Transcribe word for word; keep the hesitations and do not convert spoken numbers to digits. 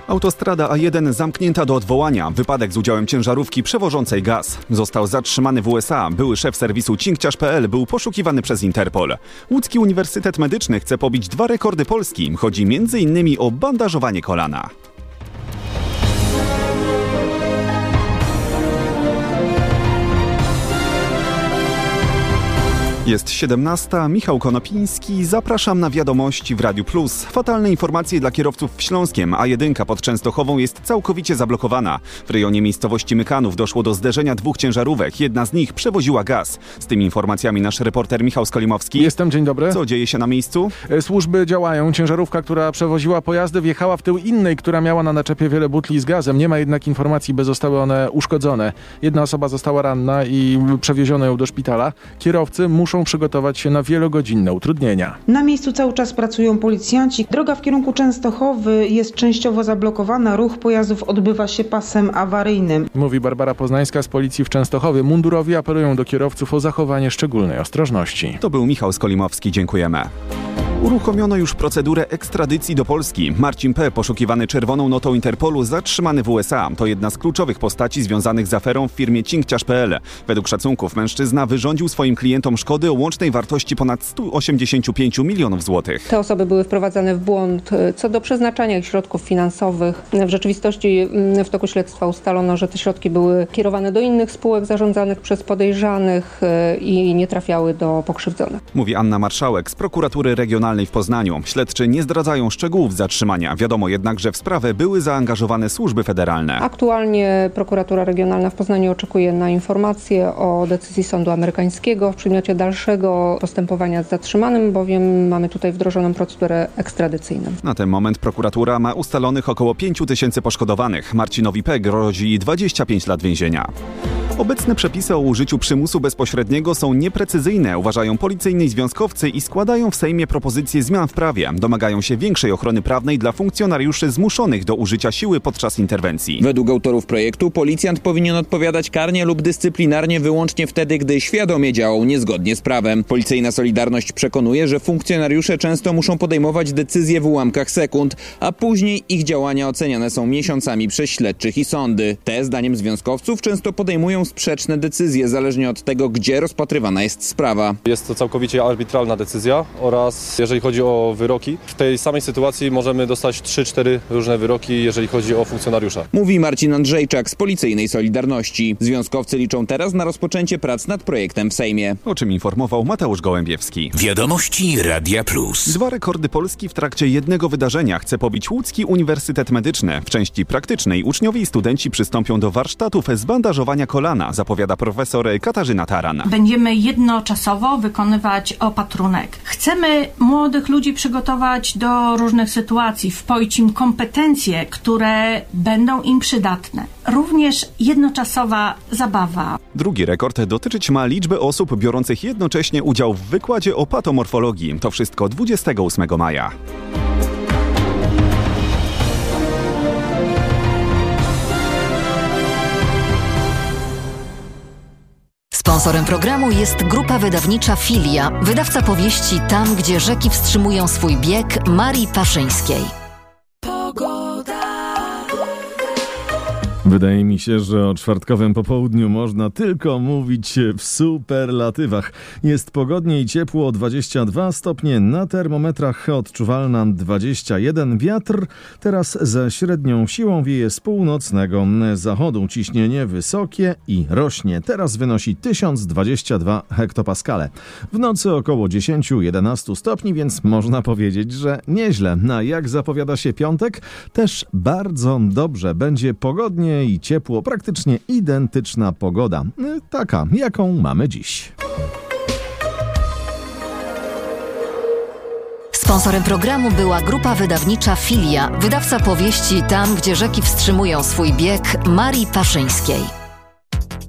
Autostrada A jeden zamknięta do odwołania. Wypadek z udziałem ciężarówki przewożącej gaz. Został zatrzymany w U S A. Były szef serwisu cinkciarz kropka p l był poszukiwany przez Interpol. Łódzki Uniwersytet Medyczny chce pobić dwa rekordy Polski. Chodzi między innymi o bandażowanie kolana. Jest siedemnasta, Michał Konopiński, zapraszam na wiadomości w Radiu Plus. Fatalne informacje dla kierowców w Śląskiem. A jeden pod Częstochową jest całkowicie zablokowana. W rejonie miejscowości Mykanów doszło do zderzenia dwóch ciężarówek. Jedna z nich przewoziła gaz. Z tymi informacjami nasz reporter Michał Skolimowski. Jestem, dzień dobry. Co dzieje się na miejscu? Służby działają. Ciężarówka, która przewoziła pojazdy, wjechała w tył innej, która miała na naczepie wiele butli z gazem. Nie ma jednak informacji, by zostały one uszkodzone. Jedna osoba została ranna i przewieziono ją do szpitala. Kierowcy muszą przygotować się na wielogodzinne utrudnienia. Na miejscu cały czas pracują policjanci. Droga w kierunku Częstochowy jest częściowo zablokowana. Ruch pojazdów odbywa się pasem awaryjnym. Mówi Barbara Poznańska z policji w Częstochowie. Mundurowi apelują do kierowców o zachowanie szczególnej ostrożności. To był Michał Skolimowski. Dziękujemy. Uruchomiono już procedurę ekstradycji do Polski. Marcin P., poszukiwany czerwoną notą Interpolu, zatrzymany w U S A. To jedna z kluczowych postaci związanych z aferą w firmie cinkciarz kropka p l. Według szacunków mężczyzna wyrządził swoim klientom szkody o łącznej wartości ponad sto osiemdziesiąt pięć milionów złotych. Te osoby były wprowadzane w błąd co do przeznaczania ich środków finansowych. W rzeczywistości w toku śledztwa ustalono, że te środki były kierowane do innych spółek zarządzanych przez podejrzanych i nie trafiały do pokrzywdzonych. Mówi Anna Marszałek z prokuratury regionalnej w Poznaniu. Śledczy nie zdradzają szczegółów zatrzymania. Wiadomo jednak, że w sprawę były zaangażowane służby federalne. Aktualnie prokuratura regionalna w Poznaniu oczekuje na informacje o decyzji sądu amerykańskiego w przedmiocie dalszego postępowania z zatrzymanym, bowiem mamy tutaj wdrożoną procedurę ekstradycyjną. Na ten moment prokuratura ma ustalonych około pięć tysięcy poszkodowanych. Marcinowi P. grozi dwadzieścia pięć lat więzienia. Obecne przepisy o użyciu przymusu bezpośredniego są nieprecyzyjne, uważają policyjni związkowcy i składają w Sejmie propozycje zmian w prawie. Domagają się większej ochrony prawnej dla funkcjonariuszy zmuszonych do użycia siły podczas interwencji. Według autorów projektu policjant powinien odpowiadać karnie lub dyscyplinarnie wyłącznie wtedy, gdy świadomie działał niezgodnie z prawem. Policyjna Solidarność przekonuje, że funkcjonariusze często muszą podejmować decyzje w ułamkach sekund, a później ich działania oceniane są miesiącami przez śledczych i sądy. Te, zdaniem związkowców, często podejmują sprzeczne decyzje, zależnie od tego, gdzie rozpatrywana jest sprawa. Jest to całkowicie arbitralna decyzja oraz jeżeli chodzi o wyroki, w tej samej sytuacji możemy dostać trzy cztery różne wyroki, jeżeli chodzi o funkcjonariusza. Mówi Marcin Andrzejczak z Policyjnej Solidarności. Związkowcy liczą teraz na rozpoczęcie prac nad projektem w Sejmie. O czym informował Mateusz Gołębiewski. Wiadomości Radia Plus. Dwa rekordy Polski w trakcie jednego wydarzenia chce pobić Łódzki Uniwersytet Medyczny. W części praktycznej uczniowie i studenci przystąpią do warsztatów z bandażowania kolana, zapowiada profesor Katarzyna Taran. Będziemy jednoczasowo wykonywać opatrunek. Chcemy młodych ludzi przygotować do różnych sytuacji, wpoić im kompetencje, które będą im przydatne. Również jednoczasowa zabawa. Drugi rekord dotyczyć ma liczby osób biorących jednocześnie udział w wykładzie o patomorfologii. To wszystko dwudziestego ósmego maja. Sponsorem programu jest grupa wydawnicza Filia, wydawca powieści Tam, gdzie rzeki wstrzymują swój bieg Marii Paszyńskiej. Wydaje mi się, że o czwartkowym popołudniu można tylko mówić w superlatywach. Jest pogodnie i ciepło, dwadzieścia dwa stopnie, na termometrach odczuwalna dwadzieścia jeden. Wiatr teraz ze średnią siłą wieje z północnego zachodu. Ciśnienie wysokie i rośnie. Teraz wynosi tysiąc dwadzieścia dwa hektopaskale. W nocy około dziesięć do jedenastu stopni, więc można powiedzieć, że nieźle. A jak zapowiada się piątek? Też bardzo dobrze. Będzie pogodnie i ciepło, praktycznie identyczna pogoda. Taka, jaką mamy dziś. Sponsorem programu była grupa wydawnicza Filia, wydawca powieści Tam, gdzie rzeki wstrzymują swój bieg Marii Paszyńskiej.